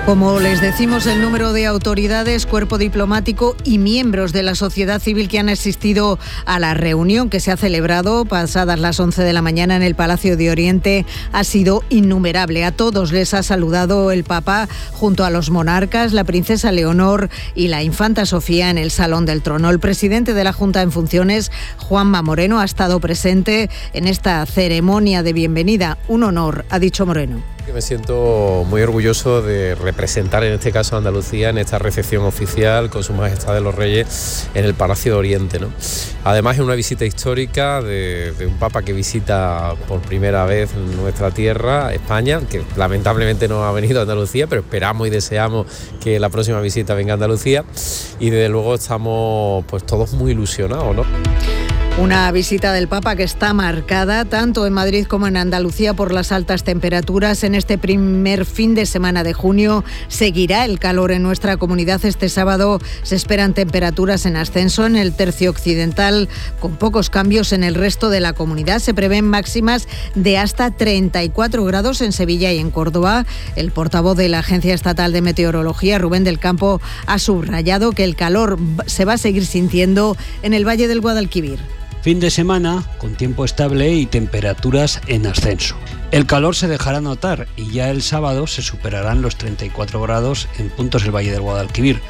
Como les decimos, el número de autoridades, cuerpo diplomático y miembros de la sociedad civil que han asistido a la reunión que se ha celebrado pasadas las 11 de la mañana en el Palacio de Oriente ha sido innumerable. A todos les ha saludado el Papa junto a los monarcas, la princesa Leonor y la infanta Sofía en el Salón del Trono. El presidente de la Junta en funciones, Juanma Moreno, ha estado presente en esta ceremonia de bienvenida. Un honor, ha dicho Moreno. Me siento muy orgulloso de representar en este caso a Andalucía en esta recepción oficial con Su Majestad de los Reyes en el Palacio de Oriente, ¿no? Además es una visita histórica de un Papa que visita por primera vez nuestra tierra, España, que lamentablemente no ha venido a Andalucía, pero esperamos y deseamos que la próxima visita venga a Andalucía y desde luego estamos pues todos muy ilusionados, ¿no? Una visita del Papa que está marcada tanto en Madrid como en Andalucía por las altas temperaturas. En este primer fin de semana de junio seguirá el calor en nuestra comunidad. Este sábado se esperan temperaturas en ascenso en el tercio occidental, con pocos cambios en el resto de la comunidad. Se prevén máximas de hasta 34 grados en Sevilla y en Córdoba. El portavoz de la Agencia Estatal de Meteorología, Rubén del Campo, ha subrayado que el calor se va a seguir sintiendo en el Valle del Guadalquivir. Fin de semana con tiempo estable y temperaturas en ascenso. El calor se dejará notar y ya el sábado se superarán los 34 grados en puntos del Valle del Guadalquivir.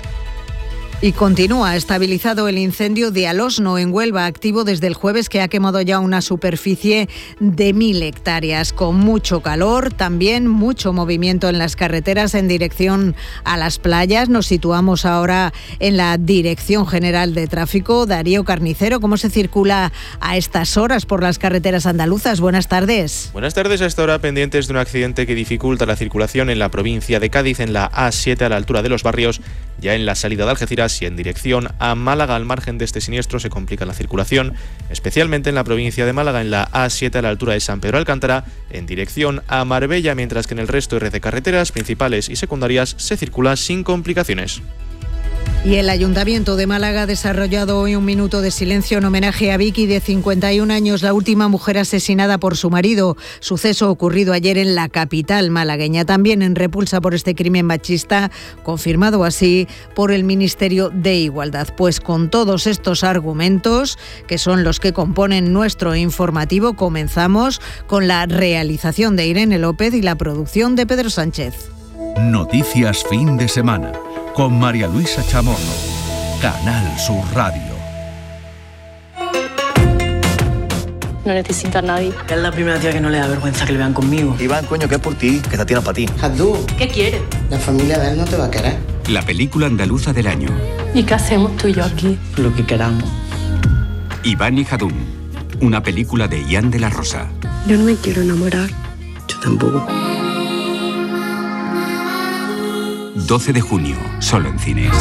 Y continúa estabilizado el incendio de Alosno en Huelva, activo desde el jueves, que ha quemado ya una superficie de 1.000 hectáreas. Con mucho calor, también mucho movimiento en las carreteras en dirección a las playas. Nos situamos ahora en la Dirección General de Tráfico. Darío Carnicero, ¿cómo se circula a estas horas por las carreteras andaluzas? Buenas tardes. Buenas tardes. A esta hora pendientes de un accidente que dificulta la circulación en la provincia de Cádiz, en la A7 a la altura de Los Barrios, ya en la salida de Algeciras y en dirección a Málaga. Al margen de este siniestro se complica la circulación, especialmente en la provincia de Málaga, en la A7 a la altura de San Pedro Alcántara, en dirección a Marbella, mientras que en el resto de red de carreteras principales y secundarias se circula sin complicaciones. Y el Ayuntamiento de Málaga ha desarrollado hoy un minuto de silencio en homenaje a Vicky, de 51 años, la última mujer asesinada por su marido. Suceso ocurrido ayer en la capital malagueña, también en repulsa por este crimen machista, confirmado así por el Ministerio de Igualdad. Pues con todos estos argumentos, que son los que componen nuestro informativo, comenzamos con la realización de Irene López y la producción de Pedro Sánchez. Noticias fin de semana. Con María Luisa Chamorro, Canal Sur Radio. No necesito a nadie. Es la primera tía que no le da vergüenza que le vean conmigo. Iván, coño, que es por ti, que esta tía no es para ti. Abdú, ¿qué quieres? La familia de él no te va a querer. La película andaluza del año. ¿Y qué hacemos tú y yo aquí? Lo que queramos. Iván y Jadún, una película de Ian de la Rosa. Yo no me quiero enamorar. Yo tampoco. 12 de junio, solo en cines.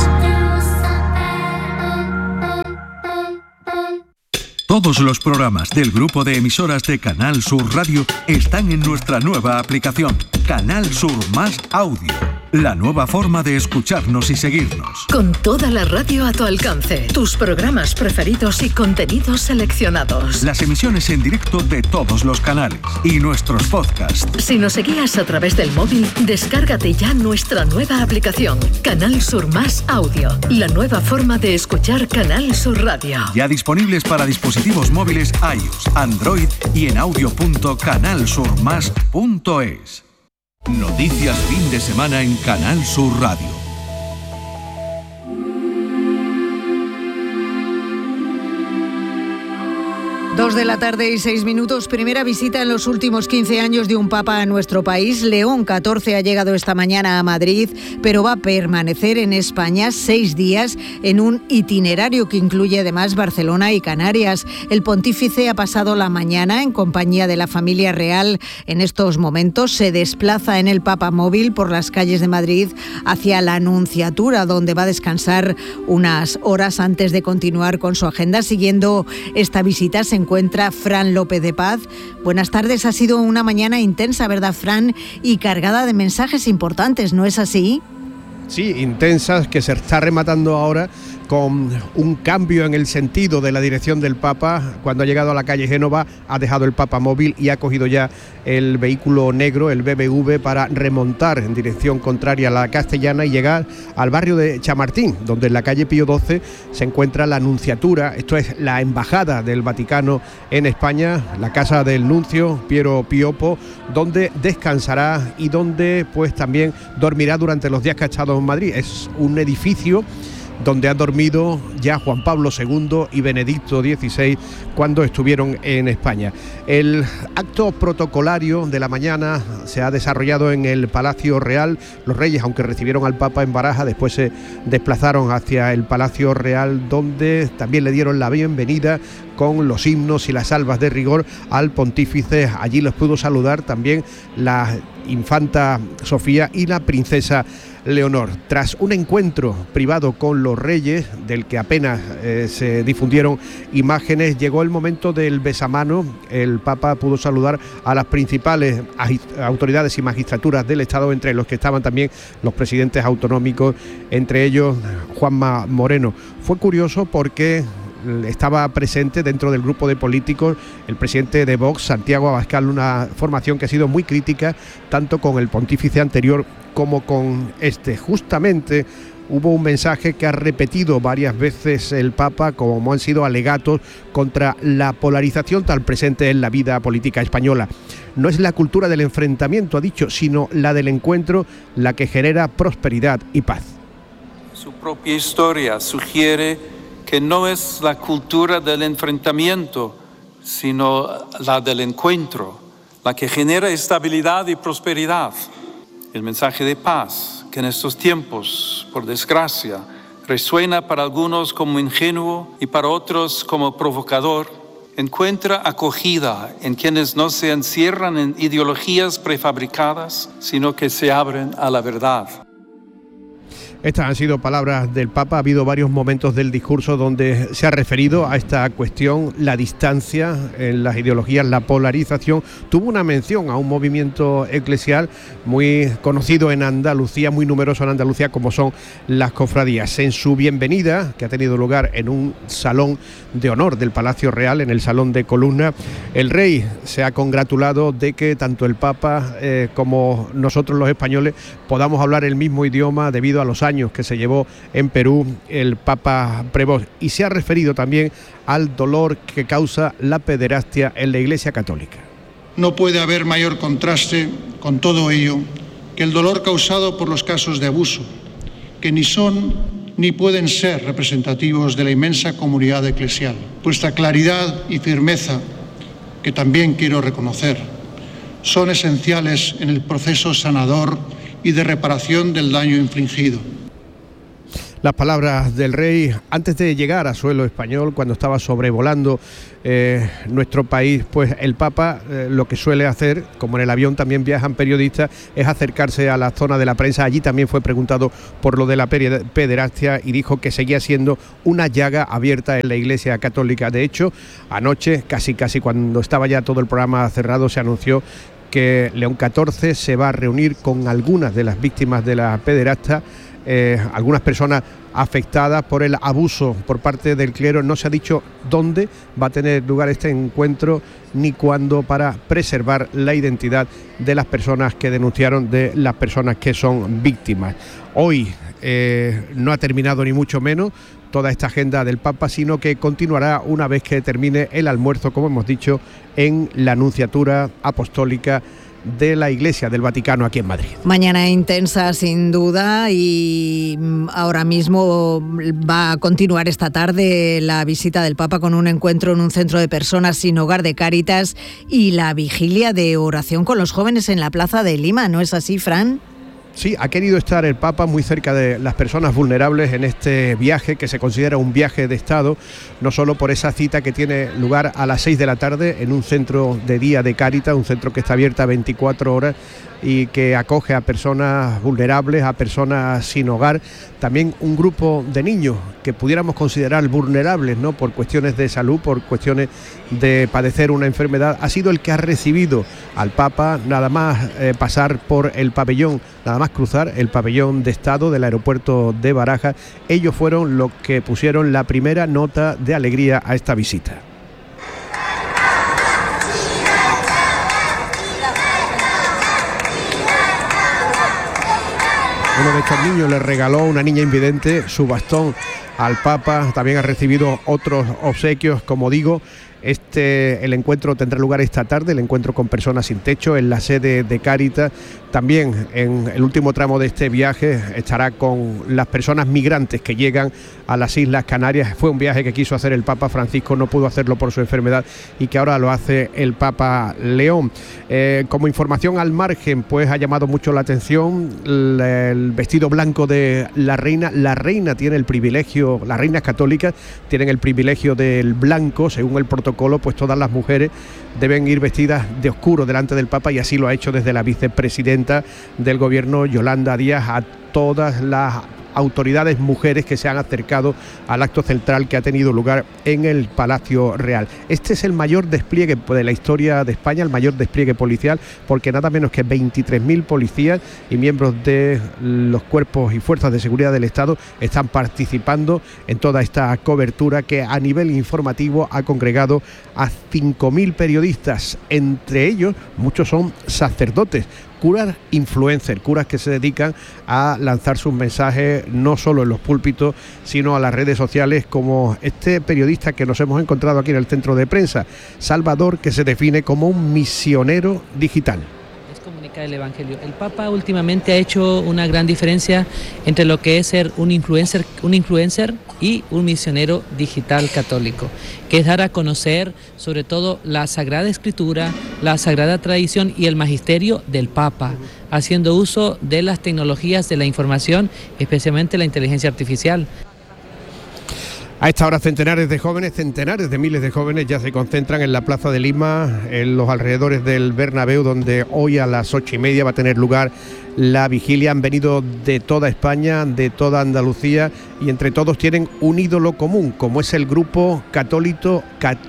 Todos los programas del grupo de emisoras de Canal Sur Radio están en nuestra nueva aplicación, Canal Sur Más Audio. La nueva forma de escucharnos y seguirnos. Con toda la radio a tu alcance, tus programas preferidos y contenidos seleccionados. Las emisiones en directo de todos los canales y nuestros podcasts. Si nos seguías a través del móvil, descárgate ya nuestra nueva aplicación, Canal Sur Más Audio. La nueva forma de escuchar Canal Sur Radio. Ya disponibles para dispositivos móviles iOS, Android y en audio.canalsurmas.es. Noticias fin de semana en Canal Sur Radio. 2 de la tarde y 6 minutos. Primera visita en los últimos 15 años de un papa a nuestro país. León XIV ha llegado esta mañana a Madrid, pero va a permanecer en España 6 días en un itinerario que incluye además Barcelona y Canarias. El pontífice ha pasado la mañana en compañía de la familia real. En estos momentos se desplaza en el papamóvil por las calles de Madrid hacia la Nunciatura, donde va a descansar unas horas antes de continuar con su agenda. Siguiendo esta visita se encuentra Fran López de Paz. Buenas tardes, ha sido una mañana intensa, ¿verdad, Fran? Y cargada de mensajes importantes, ¿no es así? Sí, intensas, que se está rematando ahora con un cambio en el sentido de la dirección del Papa. Cuando ha llegado a la calle Génova ha dejado el Papa móvil y ha cogido ya el vehículo negro, el BBV, para remontar en dirección contraria a la Castellana y llegar al barrio de Chamartín, donde en la calle Pío XII se encuentra la Nunciatura, esto es la Embajada del Vaticano en España, la casa del nuncio Piero Piopo, donde descansará y donde pues también dormirá durante los días que ha estado en Madrid. Es un edificio donde han dormido ya Juan Pablo II y Benedicto XVI cuando estuvieron en España. El acto protocolario de la mañana se ha desarrollado en el Palacio Real. Los reyes, aunque recibieron al Papa en Baraja, después se desplazaron hacia el Palacio Real, donde también le dieron la bienvenida con los himnos y las salvas de rigor al pontífice. Allí los pudo saludar también la infanta Sofía y la princesa Leonor. Tras un encuentro privado con los reyes, del que apenas se difundieron imágenes, llegó el momento del besamano. El Papa pudo saludar a las principales autoridades y magistraturas del Estado, entre los que estaban también los presidentes autonómicos, entre ellos Juanma Moreno. Fue curioso porque estaba presente dentro del grupo de políticos el presidente de Vox, Santiago Abascal, una formación que ha sido muy crítica tanto con el pontífice anterior como con este. Justamente hubo un mensaje que ha repetido varias veces el Papa, como han sido alegatos contra la polarización tan presente en la vida política española. No es la cultura del enfrentamiento, ha dicho, sino la del encuentro la que genera prosperidad y paz. Su propia historia sugiere que no es la cultura del enfrentamiento, sino la del encuentro, la que genera estabilidad y prosperidad. El mensaje de paz, que en estos tiempos, por desgracia, resuena para algunos como ingenuo y para otros como provocador, encuentra acogida en quienes no se encierran en ideologías prefabricadas, sino que se abren a la verdad. Estas han sido palabras del Papa. Ha habido varios momentos del discurso donde se ha referido a esta cuestión, la distancia en las ideologías, la polarización. Tuvo una mención a un movimiento eclesial muy conocido en Andalucía, muy numeroso en Andalucía, como son las cofradías. En su bienvenida, que ha tenido lugar en un salón de honor del Palacio Real, en el Salón de Columna, el rey se ha congratulado de que tanto el Papa como nosotros los españoles podamos hablar el mismo idioma debido a los años que se llevó en Perú el Papa Prevost, y se ha referido también al dolor que causa la pederastia en la Iglesia Católica. No puede haber mayor contraste con todo ello que el dolor causado por los casos de abuso, que ni son ni pueden ser representativos de la inmensa comunidad eclesial. Vuestra claridad y firmeza, que también quiero reconocer, son esenciales en el proceso sanador y de reparación del daño infligido. Las palabras del rey antes de llegar a suelo español, cuando estaba sobrevolando nuestro país, pues el Papa lo que suele hacer, como en el avión también viajan periodistas, es acercarse a la zona de la prensa. Allí también fue preguntado por lo de la pederastia y dijo que seguía siendo una llaga abierta en la Iglesia Católica. De hecho, anoche, casi cuando estaba ya todo el programa cerrado, se anunció que León XIV se va a reunir con algunas de las víctimas de la pederastia, algunas personas afectadas por el abuso por parte del clero. No se ha dicho dónde va a tener lugar este encuentro ni cuándo, para preservar la identidad de las personas que denunciaron, de las personas que son víctimas. Hoy no ha terminado ni mucho menos toda esta agenda del Papa, sino que continuará una vez que termine el almuerzo, como hemos dicho, en la Nunciatura Apostólica de la Iglesia del Vaticano aquí en Madrid. Mañana intensa sin duda, y ahora mismo va a continuar esta tarde la visita del Papa con un encuentro en un centro de personas sin hogar de Cáritas y la vigilia de oración con los jóvenes en la Plaza de Lima. ¿No es así, Fran? Sí, ha querido estar el Papa muy cerca de las personas vulnerables en este viaje, que se considera un viaje de Estado, no solo por esa cita que tiene lugar a las 6 de la tarde en un centro de día de Cáritas, un centro que está abierto 24 horas y que acoge a personas vulnerables, a personas sin hogar, también un grupo de niños que pudiéramos considerar vulnerables, ¿no?, por cuestiones de salud, por cuestiones de padecer una enfermedad. Ha sido el que ha recibido al Papa nada más pasar por el pabellón, nada más más cruzar el pabellón de Estado del aeropuerto de Barajas. Ellos fueron los que pusieron la primera nota de alegría a esta visita. Uno de estos niños le regaló, una niña invidente, su bastón al Papa. También ha recibido otros obsequios, como digo. El encuentro tendrá lugar esta tarde, el encuentro con personas sin techo en la sede de Cáritas. También en el último tramo de este viaje estará con las personas migrantes que llegan a las Islas Canarias. Fue un viaje que quiso hacer el Papa Francisco, no pudo hacerlo por su enfermedad y que ahora lo hace el Papa León. Como información al margen, pues ha llamado mucho la atención el vestido blanco de la reina. La reina tiene el privilegio, las reinas católicas tienen el privilegio del blanco, según el protocolo, pues todas las mujeres deben ir vestidas de oscuro delante del Papa, y así lo ha hecho desde la vicepresidenta del gobierno, Yolanda Díaz, a todas las autoridades mujeres que se han acercado al acto central que ha tenido lugar en el Palacio Real. Este es el mayor despliegue de la historia de España, el mayor despliegue policial, porque nada menos que 23.000 policías y miembros de los cuerpos y fuerzas de seguridad del Estado están participando en toda esta cobertura que a nivel informativo ha congregado a 5.000 periodistas. Entre ellos, muchos son sacerdotes, curas influencers, curas que se dedican a lanzar sus mensajes no solo en los púlpitos, sino a las redes sociales, como este periodista que nos hemos encontrado aquí en el centro de prensa, Salvador, que se define como un misionero digital. Comunicar el Evangelio. El Papa últimamente ha hecho una gran diferencia entre lo que es ser un influencer y un misionero digital católico, que es dar a conocer sobre todo la Sagrada Escritura, la Sagrada Tradición y el magisterio del Papa, haciendo uso de las tecnologías de la información, especialmente la inteligencia artificial. A esta hora centenares de miles de jóvenes ya se concentran en la Plaza de Lima, en los alrededores del Bernabéu, donde hoy a las 8:30 va a tener lugar la vigilia. Han venido de toda España, de toda Andalucía, y entre todos tienen un ídolo común, como es el grupo católico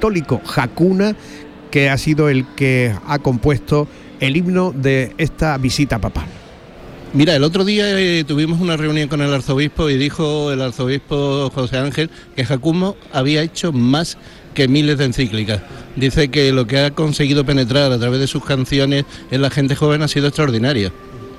Hakuna, que ha sido el que ha compuesto el himno de esta visita papal. Mira, el otro día tuvimos una reunión con el arzobispo y dijo el arzobispo José Ángel que Hakuna había hecho más que miles de encíclicas. Dice que lo que ha conseguido penetrar a través de sus canciones en la gente joven ha sido extraordinario.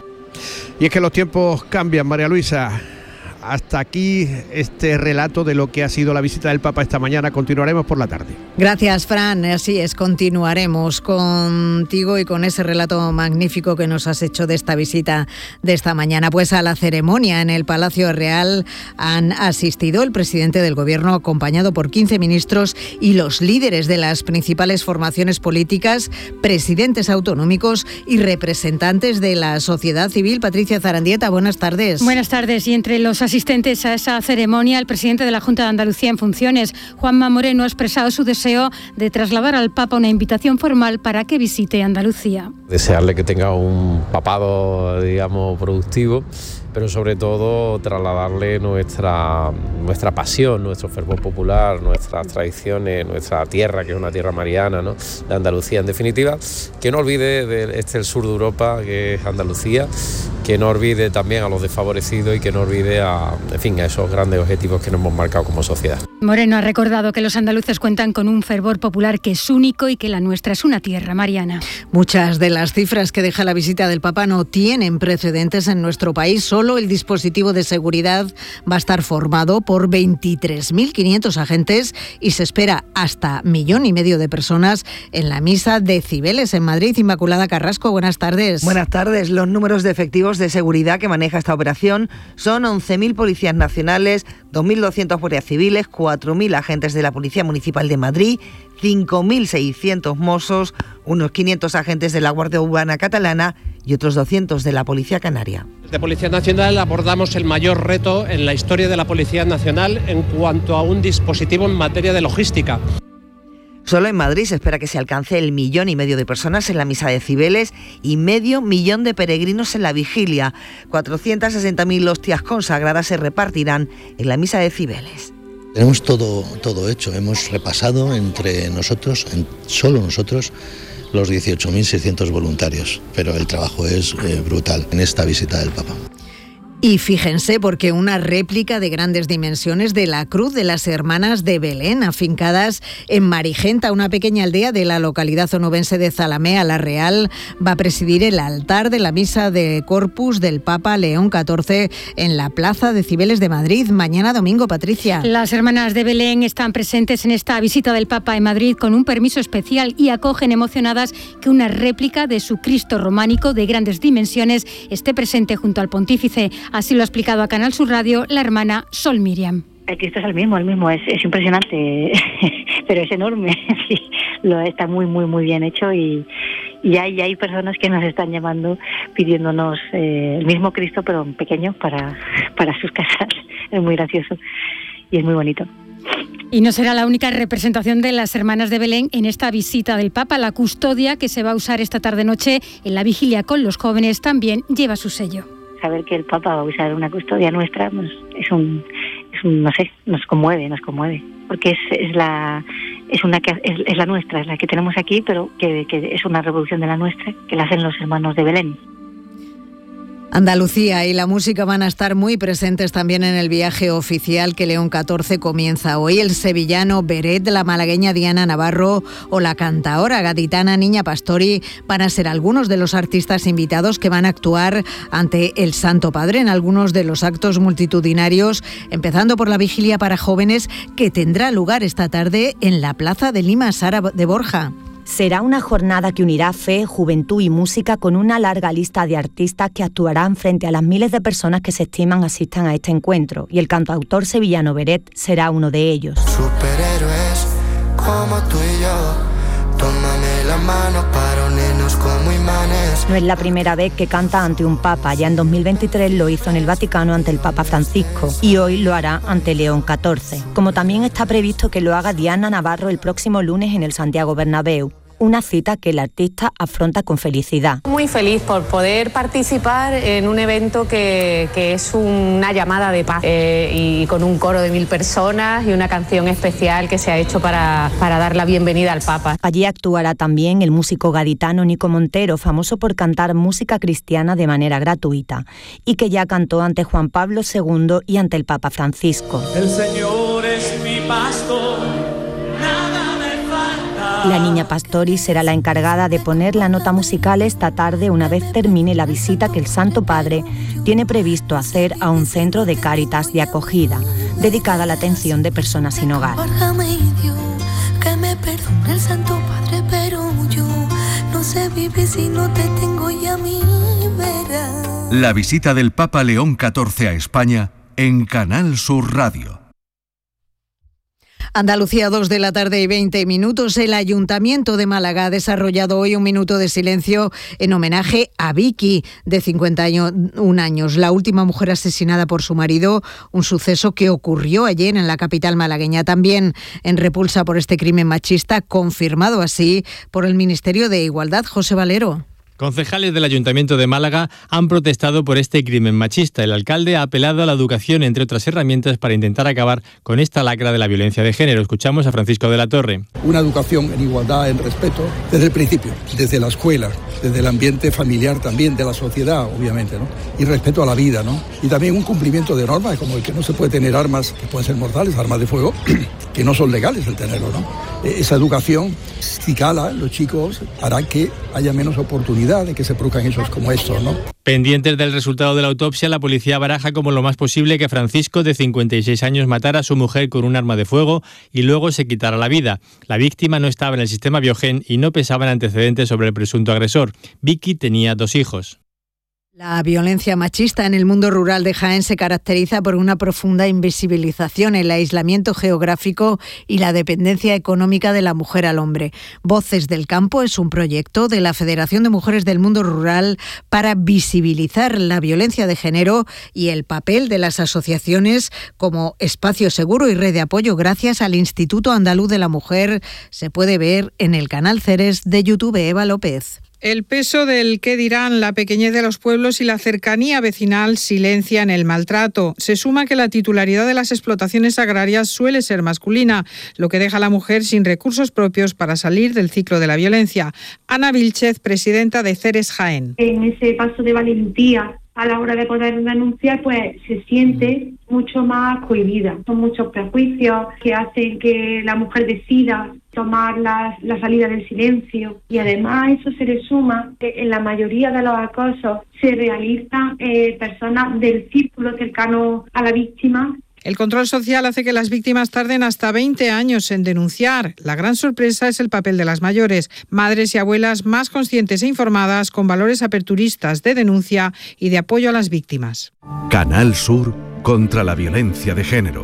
Y es que los tiempos cambian, María Luisa. Hasta aquí este relato de lo que ha sido la visita del Papa esta mañana. Continuaremos por la tarde. Gracias, Fran. Así es, continuaremos contigo y con ese relato magnífico que nos has hecho de esta visita de esta mañana. Pues a la ceremonia en el Palacio Real han asistido el presidente del Gobierno, acompañado por 15 ministros y los líderes de las principales formaciones políticas, presidentes autonómicos y representantes de la sociedad civil. Patricia Zarandieta, buenas tardes. Buenas tardes. Y entre los asistentes a esa ceremonia, el presidente de la Junta de Andalucía en funciones, Juanma Moreno, ha expresado su deseo de trasladar al Papa una invitación formal para que visite Andalucía. Desearle que tenga un papado, digamos, productivo, pero sobre todo trasladarle nuestra pasión, nuestro fervor popular, nuestras tradiciones, nuestra tierra, que es una tierra mariana, ¿no?, de Andalucía. En definitiva, que no olvide el sur de Europa, que es Andalucía, que no olvide también a los desfavorecidos y que no olvide a esos grandes objetivos que nos hemos marcado como sociedad. Moreno ha recordado que los andaluces cuentan con un fervor popular que es único y que la nuestra es una tierra mariana. Muchas de las cifras que deja la visita del Papa no tienen precedentes en nuestro país. Solo el dispositivo de seguridad va a estar formado por 23.500 agentes y se espera hasta 1,5 millones de personas en la misa de Cibeles en Madrid. Inmaculada Carrasco, buenas tardes. Buenas tardes. Los números de efectivos de seguridad que maneja esta operación son 11.000 policías nacionales, 2.200 guardias civiles, 4.000 agentes de la Policía Municipal de Madrid, 5.600 mossos, unos 500 agentes de la Guardia Urbana catalana y otros 200 de la Policía Canaria. De Policía Nacional abordamos el mayor reto en la historia de la Policía Nacional en cuanto a un dispositivo en materia de logística. Solo en Madrid se espera que se alcance 1,5 millones de personas en la misa de Cibeles y 500.000 de peregrinos en la vigilia. 460.000 hostias consagradas se repartirán en la misa de Cibeles. Tenemos todo hecho, hemos repasado entre nosotros, solo nosotros, los 18.600 voluntarios, pero el trabajo es brutal en esta visita del Papa. Y fíjense, porque una réplica de grandes dimensiones de la Cruz de las Hermanas de Belén, afincadas en Marigenta, una pequeña aldea de la localidad onubense de Zalamea la Real, va a presidir el altar de la misa de Corpus del Papa León XIV en la Plaza de Cibeles de Madrid, mañana domingo, Patricia. Las Hermanas de Belén están presentes en esta visita del Papa en Madrid con un permiso especial y acogen emocionadas que una réplica de su Cristo románico de grandes dimensiones esté presente junto al pontífice. Así lo ha explicado a Canal Sur Radio la hermana Sol Miriam. El Cristo es el mismo, es impresionante, pero es enorme, sí, está muy bien hecho y hay personas que nos están llamando pidiéndonos el mismo Cristo pero pequeño para sus casas. Es muy gracioso y es muy bonito. Y no será la única representación de las Hermanas de Belén en esta visita del Papa. La custodia que se va a usar esta tarde-noche en la vigilia con los jóvenes también lleva su sello. Saber que el Papa va a usar una custodia nuestra no sé, nos conmueve, porque es la nuestra, es la que tenemos aquí, pero que es una revolución de la nuestra, que la hacen los hermanos de Belén. Andalucía y la música van a estar muy presentes también en el viaje oficial que León XIV comienza hoy. El sevillano Beret, la malagueña Diana Navarro o la cantaora gaditana Niña Pastori van a ser algunos de los artistas invitados que van a actuar ante el Santo Padre en algunos de los actos multitudinarios, empezando por la vigilia para jóvenes que tendrá lugar esta tarde en la Plaza de Lima Sara de Borja. Será una jornada que unirá fe, juventud y música con una larga lista de artistas que actuarán frente a las miles de personas que se estiman asistan a este encuentro, y el cantautor sevillano Beret será uno de ellos. Superhéroes como tú y yo, tómame la mano para unirnos como imanes. No es la primera vez que canta ante un papa, ya en 2023 lo hizo en el Vaticano ante el Papa Francisco y hoy lo hará ante León XIV. Como también está previsto que lo haga Diana Navarro el próximo lunes en el Santiago Bernabéu. Una cita que el artista afronta con felicidad. Muy feliz por poder participar en un evento que es una llamada de paz y con un coro de 1000 personas y una canción especial que se ha hecho para dar la bienvenida al Papa. Allí actuará también el músico gaditano Nico Montero, famoso por cantar música cristiana de manera gratuita y que ya cantó ante Juan Pablo II y ante el Papa Francisco. El Señor es mi pastor. La Niña Pastori será la encargada de poner la nota musical esta tarde una vez termine la visita que el Santo Padre tiene previsto hacer a un centro de Cáritas de acogida, dedicada a la atención de personas sin hogar. Que me perdone el Santo Padre, pero yo no sé vivir si no te tengo y a mí verás. La visita del Papa León XIV a España en Canal Sur Radio. Andalucía, 2:20 p.m. El Ayuntamiento de Málaga ha desarrollado hoy un minuto de silencio en homenaje a Vicky, de 51 años, la última mujer asesinada por su marido, un suceso que ocurrió ayer en la capital malagueña. También en repulsa por este crimen machista, confirmado así por el Ministerio de Igualdad. José Valero. Concejales del Ayuntamiento de Málaga han protestado por este crimen machista. El alcalde ha apelado a la educación, entre otras herramientas, para intentar acabar con esta lacra de la violencia de género. Escuchamos a Francisco de la Torre. Una educación en igualdad, en respeto, desde el principio, desde la escuela, desde el ambiente familiar también, de la sociedad, obviamente, ¿no? Y respeto a la vida, ¿no? Y también un cumplimiento de normas, como el que no se puede tener armas que pueden ser mortales, armas de fuego, que no son legales el tenerlo, ¿no? Esa educación, si cala, los chicos, hará que haya menos oportunidad de que se produzcan hechos como estos, ¿no? Pendientes del resultado de la autopsia, la policía baraja como lo más posible que Francisco, de 56 años, matara a su mujer con un arma de fuego y luego se quitara la vida. La víctima no estaba en el sistema Biogen y no pesaban antecedentes sobre el presunto agresor. Vicky tenía 2 hijos. La violencia machista en el mundo rural de Jaén se caracteriza por una profunda invisibilización, el aislamiento geográfico y la dependencia económica de la mujer al hombre. Voces del Campo es un proyecto de la Federación de Mujeres del Mundo Rural para visibilizar la violencia de género y el papel de las asociaciones como espacio seguro y red de apoyo gracias al Instituto Andaluz de la Mujer. Se puede ver en el canal Ceres de YouTube. Eva López. El peso del qué dirán, la pequeñez de los pueblos y la cercanía vecinal silencian el maltrato. Se suma que la titularidad de las explotaciones agrarias suele ser masculina, lo que deja a la mujer sin recursos propios para salir del ciclo de la violencia. Ana Vilchez, presidenta de Ceres Jaén. En ese paso de valentía a la hora de poder denunciar, pues se siente mucho más cohibida. Son muchos prejuicios que hacen que la mujer decida tomar la salida del silencio, y además eso se le suma que en la mayoría de los acosos se realizan personas del círculo cercano a la víctima. El control social hace que las víctimas tarden hasta 20 años en denunciar. La gran sorpresa es el papel de las mayores, madres y abuelas más conscientes e informadas, con valores aperturistas de denuncia y de apoyo a las víctimas. Canal Sur contra la violencia de género.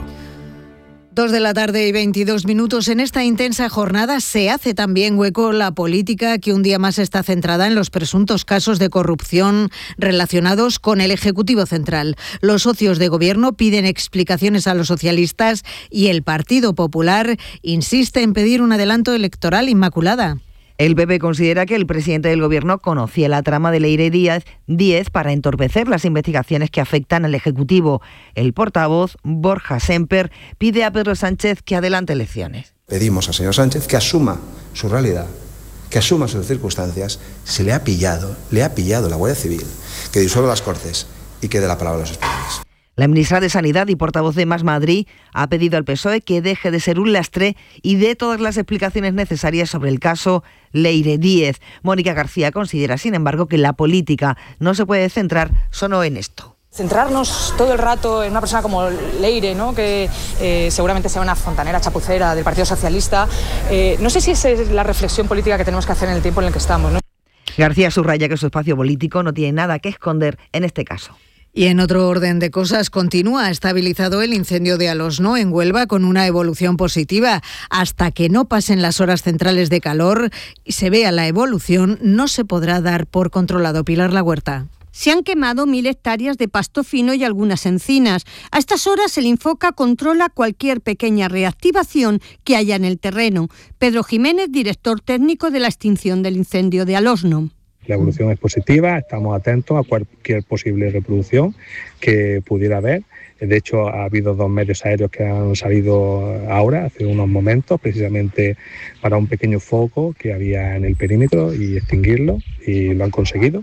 2:22 p.m. En esta intensa jornada se hace también hueco la política, que un día más está centrada en los presuntos casos de corrupción relacionados con el Ejecutivo Central. Los socios de gobierno piden explicaciones a los socialistas y el Partido Popular insiste en pedir un adelanto electoral. Inmaculada. El PP considera que el presidente del Gobierno conocía la trama de Leire Díez para entorpecer las investigaciones que afectan al Ejecutivo. El portavoz, Borja Semper, pide a Pedro Sánchez que adelante elecciones. Pedimos al señor Sánchez que asuma su realidad, que asuma sus circunstancias. Se le ha pillado la Guardia Civil, que disuelva las Cortes y que dé la palabra a los españoles. La ministra de Sanidad y portavoz de Más Madrid ha pedido al PSOE que deje de ser un lastre y dé todas las explicaciones necesarias sobre el caso Leire Díez. Mónica García considera, sin embargo, que la política no se puede centrar solo en esto. Centrarnos todo el rato en una persona como Leire, ¿no?, que seguramente sea una fontanera chapucera del Partido Socialista, no sé si esa es la reflexión política que tenemos que hacer en el tiempo en el que estamos, ¿no? García subraya que su espacio político no tiene nada que esconder en este caso. Y en otro orden de cosas, continúa estabilizado el incendio de Alosno en Huelva con una evolución positiva. Hasta que no pasen las horas centrales de calor y se vea la evolución, no se podrá dar por controlado. Pilar La Huerta. Se han quemado 1.000 hectáreas de pasto fino y algunas encinas. A estas horas el Infoca controla cualquier pequeña reactivación que haya en el terreno. Pedro Jiménez, director técnico de la extinción del incendio de Alosno. La evolución es positiva, estamos atentos a cualquier posible reproducción que pudiera haber. De hecho, ha habido 2 medios aéreos que han salido ahora, hace unos momentos, precisamente para un pequeño foco que había en el perímetro y extinguirlo, y lo han conseguido.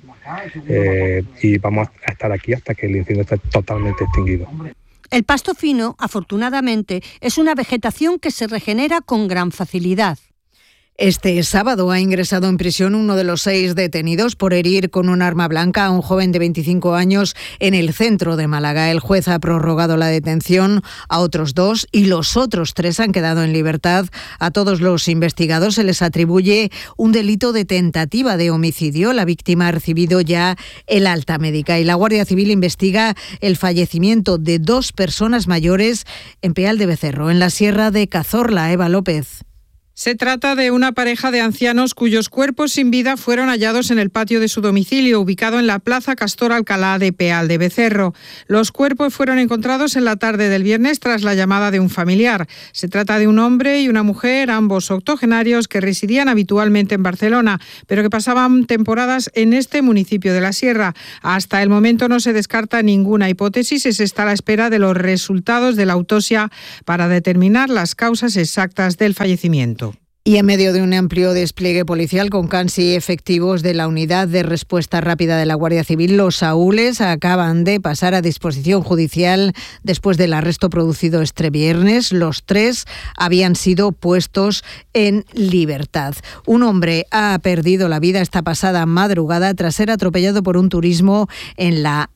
Y vamos a estar aquí hasta que el incendio esté totalmente extinguido. El pasto fino, afortunadamente, es una vegetación que se regenera con gran facilidad. Este sábado ha ingresado en prisión uno de los 6 detenidos por herir con un arma blanca a un joven de 25 años en el centro de Málaga. El juez ha prorrogado la detención a otros 2 y los otros 3 han quedado en libertad. A todos los investigados se les atribuye un delito de tentativa de homicidio. La víctima ha recibido ya el alta médica y la Guardia Civil investiga el fallecimiento de 2 personas mayores en Peal de Becerro, en la Sierra de Cazorla. Eva López. Se trata de una pareja de ancianos cuyos cuerpos sin vida fueron hallados en el patio de su domicilio, ubicado en la Plaza Castor Alcalá de Peal de Becerro. Los cuerpos fueron encontrados en la tarde del viernes tras la llamada de un familiar. Se trata de un hombre y una mujer, ambos octogenarios, que residían habitualmente en Barcelona, pero que pasaban temporadas en este municipio de la Sierra. Hasta el momento no se descarta ninguna hipótesis y se está a la espera de los resultados de la autopsia para determinar las causas exactas del fallecimiento. Y en medio de un amplio despliegue policial con casi efectivos de la Unidad de Respuesta Rápida de la Guardia Civil, los saúles acaban de pasar a disposición judicial después del arresto producido este viernes. Los 3 habían sido puestos en libertad. Un hombre ha perdido la vida esta pasada madrugada tras ser atropellado por un turismo en la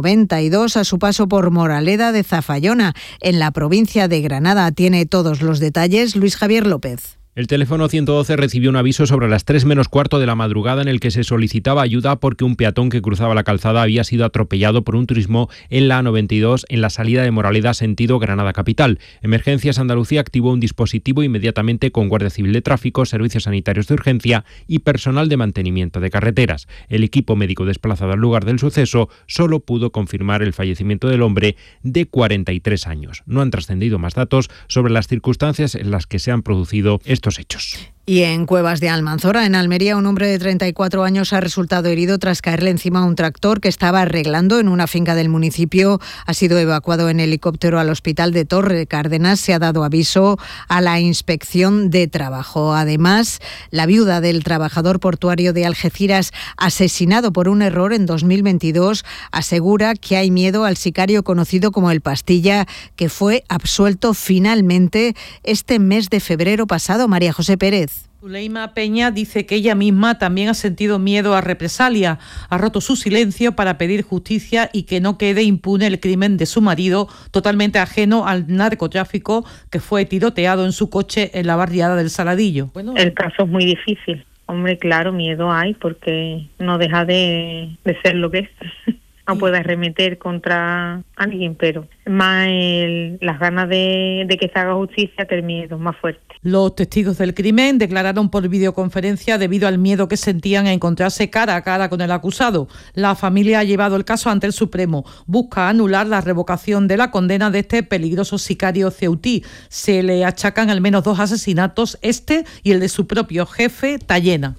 A92 a su paso por Moraleda de Zafallona, en la provincia de Granada. Tiene todos los detalles Luis Javier López. El teléfono 112 recibió un aviso sobre las 3 menos cuarto de la madrugada en el que se solicitaba ayuda porque un peatón que cruzaba la calzada había sido atropellado por un turismo en la A92 en la salida de Moraleda sentido Granada capital. Emergencias Andalucía activó un dispositivo inmediatamente con Guardia Civil de Tráfico, servicios sanitarios de urgencia y personal de mantenimiento de carreteras. El equipo médico desplazado al lugar del suceso solo pudo confirmar el fallecimiento del hombre de 43 años. No han trascendido más datos sobre las circunstancias en las que se han producido estos hechos. Y en Cuevas de Almanzora, en Almería, un hombre de 34 años ha resultado herido tras caerle encima a un tractor que estaba arreglando en una finca del municipio. Ha sido evacuado en helicóptero al hospital de Torre Cárdenas. Se ha dado aviso a la inspección de trabajo. Además, la viuda del trabajador portuario de Algeciras, asesinado por un error en 2022, asegura que hay miedo al sicario conocido como el Pastilla, que fue absuelto finalmente este mes de febrero pasado. María José Pérez. Zuleima Peña dice que ella misma también ha sentido miedo a represalia, ha roto su silencio para pedir justicia y que no quede impune el crimen de su marido, totalmente ajeno al narcotráfico, que fue tiroteado en su coche en la barriada del Saladillo. El caso es muy difícil. Hombre, claro, miedo hay porque no deja de ser lo que es. No puede arremeter contra alguien, pero más las ganas de que se haga justicia que el miedo, más fuerte. Los testigos del crimen declararon por videoconferencia debido al miedo que sentían a encontrarse cara a cara con el acusado. La familia ha llevado el caso ante el Supremo. Busca anular la revocación de la condena de este peligroso sicario ceutí. Se le achacan al menos 2 asesinatos, este y el de su propio jefe, Tallena.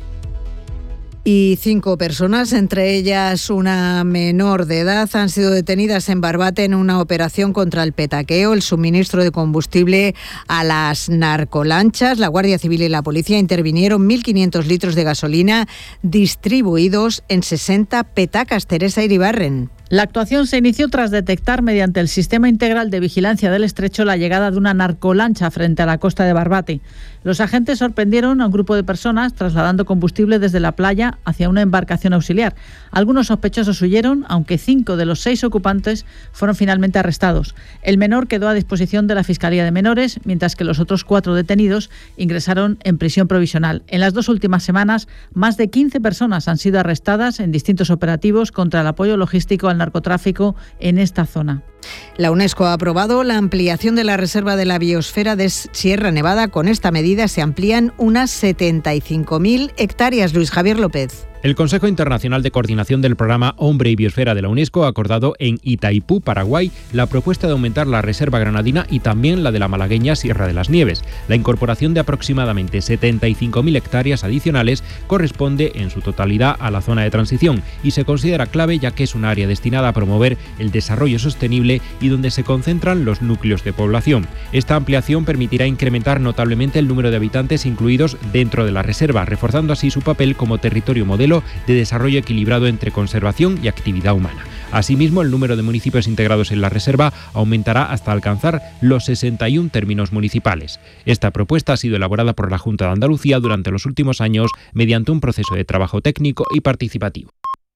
Y 5 personas, entre ellas una menor de edad, han sido detenidas en Barbate en una operación contra el petaqueo, el suministro de combustible a las narcolanchas. La Guardia Civil y la policía intervinieron 1.500 litros de gasolina distribuidos en 60 petacas. Teresa Iribarren. La actuación se inició tras detectar mediante el Sistema Integral de Vigilancia del Estrecho la llegada de una narcolancha frente a la costa de Barbate. Los agentes sorprendieron a un grupo de personas trasladando combustible desde la playa hacia una embarcación auxiliar. Algunos sospechosos huyeron, aunque 5 de los 6 ocupantes fueron finalmente arrestados. El menor quedó a disposición de la Fiscalía de Menores, mientras que los otros 4 detenidos ingresaron en prisión provisional. En las 2 últimas semanas, más de 15 personas han sido arrestadas en distintos operativos contra el apoyo logístico al narcotráfico en esta zona. La UNESCO ha aprobado la ampliación de la Reserva de la Biosfera de Sierra Nevada. Con esta medida se amplían unas 75.000 hectáreas. Luis Javier López. El Consejo Internacional de Coordinación del Programa Hombre y Biosfera de la UNESCO ha acordado en Itaipú, Paraguay, la propuesta de aumentar la reserva granadina y también la de la malagueña Sierra de las Nieves. La incorporación de aproximadamente 75.000 hectáreas adicionales corresponde en su totalidad a la zona de transición y se considera clave ya que es un área destinada a promover el desarrollo sostenible y donde se concentran los núcleos de población. Esta ampliación permitirá incrementar notablemente el número de habitantes incluidos dentro de la reserva, reforzando así su papel como territorio modelo de desarrollo equilibrado entre conservación y actividad humana. Asimismo, el número de municipios integrados en la reserva aumentará hasta alcanzar los 61 términos municipales. Esta propuesta ha sido elaborada por la Junta de Andalucía durante los últimos años mediante un proceso de trabajo técnico y participativo.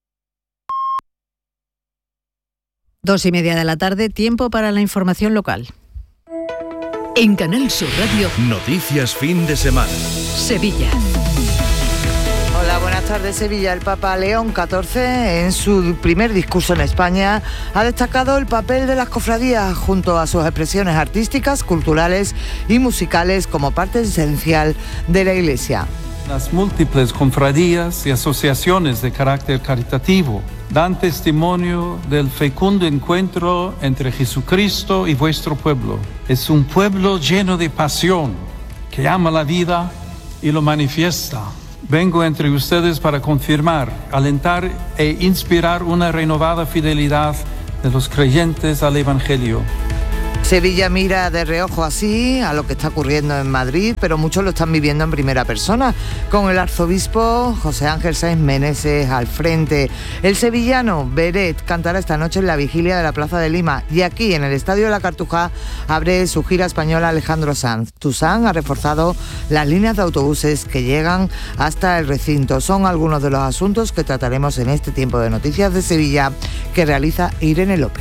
2:30 de la tarde, tiempo para la información local. En Canal Sur Radio, Noticias fin de semana. Sevilla. Hola, buenas tardes. Sevilla. El Papa León XIV, en su primer discurso en España, ha destacado el papel de las cofradías junto a sus expresiones artísticas, culturales y musicales como parte esencial de la Iglesia. Las múltiples cofradías y asociaciones de carácter caritativo dan testimonio del fecundo encuentro entre Jesucristo y vuestro pueblo. Es un pueblo lleno de pasión, que ama la vida y lo manifiesta. Vengo entre ustedes para confirmar, alentar e inspirar una renovada fidelidad de los creyentes al Evangelio. Sevilla mira de reojo así a lo que está ocurriendo en Madrid, pero muchos lo están viviendo en primera persona, con el arzobispo José Ángel Sáenz Meneses al frente. El sevillano Beret cantará esta noche en la vigilia de la Plaza de Lima y aquí en el Estadio de la Cartuja abre su gira española Alejandro Sanz. Tusán ha reforzado las líneas de autobuses que llegan hasta el recinto. Son algunos de los asuntos que trataremos en este tiempo de Noticias de Sevilla que realiza Irene López.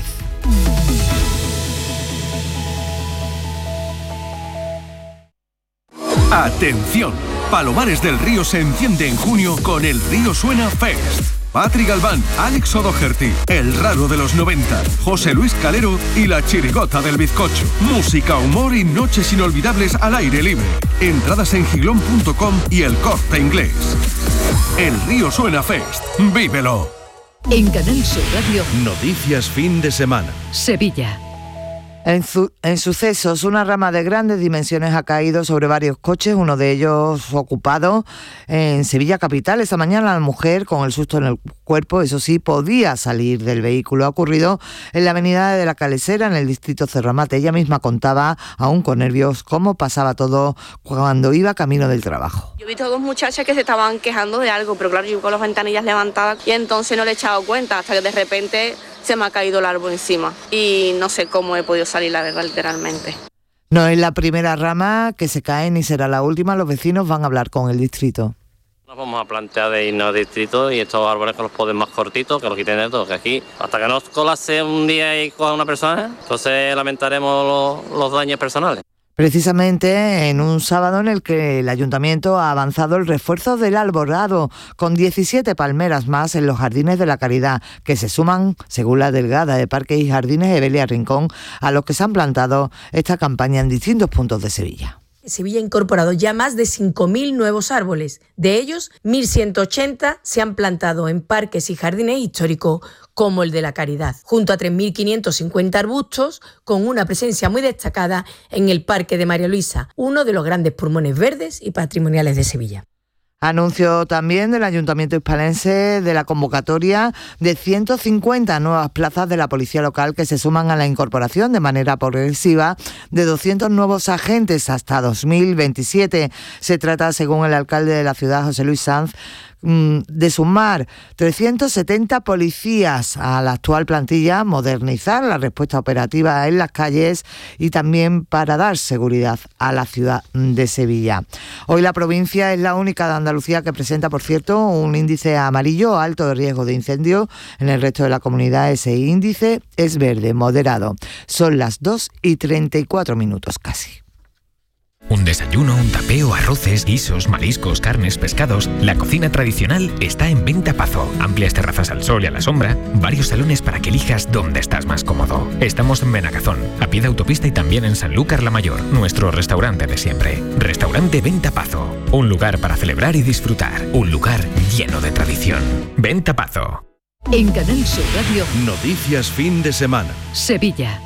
¡Atención! Palomares del Río se enciende en junio con el Río Suena Fest. Patri Galván, Alex O'Doherty, El Raro de los 90, José Luis Calero y La Chirigota del Bizcocho. Música, humor y noches inolvidables al aire libre. Entradas en giglón.com y El Corte Inglés. El Río Suena Fest. ¡Vívelo! En Canal Sur Radio, Noticias fin de semana. Sevilla. En sucesos, una rama de grandes dimensiones ha caído sobre varios coches, uno de ellos ocupado en Sevilla capital. Esta mañana la mujer, con el susto en el cuerpo, eso sí, podía salir del vehículo. Ha ocurrido en la avenida de la Calesera, en el distrito Cerramate. Ella misma contaba, aún con nervios, cómo pasaba todo cuando iba camino del trabajo. Yo vi dos muchachas que se estaban quejando de algo, pero claro, yo con las ventanillas levantadas y entonces no le he echado cuenta hasta que de repente se me ha caído el árbol encima y no sé cómo he podido salir, la verdad, literalmente. No es la primera rama que se cae ni será la última. Los vecinos van a hablar con el distrito. Nos vamos a plantear de irnos al distrito y estos árboles que los poden más cortitos, que los quiten de todo, que aquí hasta que no colase un día y coja una persona, entonces lamentaremos los daños personales. Precisamente en un sábado en el que el Ayuntamiento ha avanzado el refuerzo del alborado, con 17 palmeras más en los Jardines de la Caridad, que se suman, según la delegada de Parques y Jardines, Evelia Rincón, a los que se han plantado esta campaña en distintos puntos de Sevilla. Sevilla ha incorporado ya más de 5.000 nuevos árboles. De ellos, 1.180 se han plantado en parques y jardines históricos, como el de la Caridad, junto a 3.550 arbustos, con una presencia muy destacada en el Parque de María Luisa, uno de los grandes pulmones verdes y patrimoniales de Sevilla. Anuncio también del Ayuntamiento hispalense de la convocatoria de 150 nuevas plazas de la Policía Local que se suman a la incorporación de manera progresiva de 200 nuevos agentes hasta 2027. Se trata, según el alcalde de la ciudad, José Luis Sanz, de sumar 370 policías a la actual plantilla, modernizar la respuesta operativa en las calles y también para dar seguridad a la ciudad de Sevilla. Hoy la provincia es la única de Andalucía que presenta, por cierto, un índice amarillo alto de riesgo de incendio. En el resto de la comunidad ese índice es verde, moderado. Son las 2:34 casi. Un desayuno, un tapeo, arroces, guisos, mariscos, carnes, pescados. La cocina tradicional está en Venta Pazo. Amplias terrazas al sol y a la sombra. Varios salones para que elijas dónde estás más cómodo. Estamos en Benagazón, a pie de autopista y también en Sanlúcar la Mayor, nuestro restaurante de siempre. Restaurante Venta Pazo. Un lugar para celebrar y disfrutar. Un lugar lleno de tradición. Venta Pazo. En Canal Sur Radio. Noticias fin de semana. Sevilla.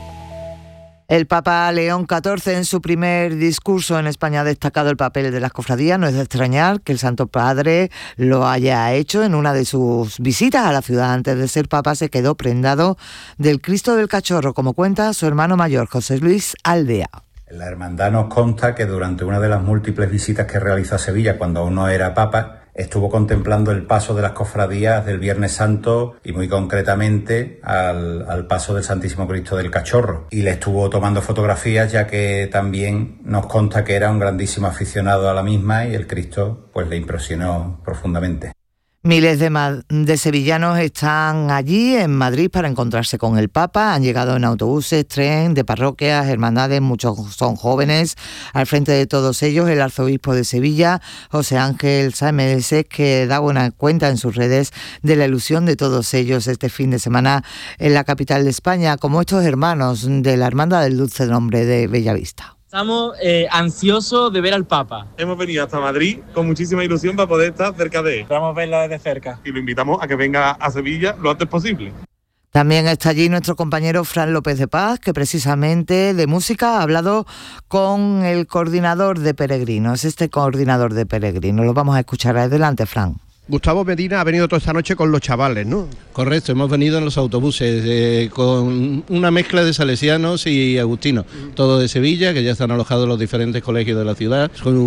El Papa León XIV, en su primer discurso en España, ha destacado el papel de las cofradías. No es de extrañar que el Santo Padre lo haya hecho. En una de sus visitas a la ciudad antes de ser Papa, se quedó prendado del Cristo del Cachorro, como cuenta su hermano mayor, José Luis Aldea. La hermandad nos consta que durante una de las múltiples visitas que realizó a Sevilla cuando aún no era Papa, estuvo contemplando el paso de las cofradías del Viernes Santo y muy concretamente al paso del Santísimo Cristo del Cachorro. Y le estuvo tomando fotografías, ya que también nos consta que era un grandísimo aficionado a la misma y el Cristo pues le impresionó profundamente. Miles de sevillanos están allí en Madrid para encontrarse con el Papa. Han llegado en autobuses, tren, de parroquias, hermandades, muchos son jóvenes. Al frente de todos ellos, el arzobispo de Sevilla, José Ángel Sáenz, que da buena cuenta en sus redes de la ilusión de todos ellos este fin de semana en la capital de España, como estos hermanos de la Hermandad del Dulce Nombre de Bellavista. Estamos ansiosos de ver al Papa. Hemos venido hasta Madrid con muchísima ilusión para poder estar cerca de él. Esperamos verlo desde cerca. Y lo invitamos a que venga a Sevilla lo antes posible. También está allí nuestro compañero Fran López de Paz, que precisamente de música ha hablado con el coordinador de peregrinos. Este coordinador de peregrinos, lo vamos a escuchar. Adelante, Fran. Gustavo Medina ha venido toda esta noche con los chavales, ¿no? Correcto, hemos venido en los autobuses con una mezcla de salesianos y agustinos, todo de Sevilla, que ya están alojados en los diferentes colegios de la ciudad, con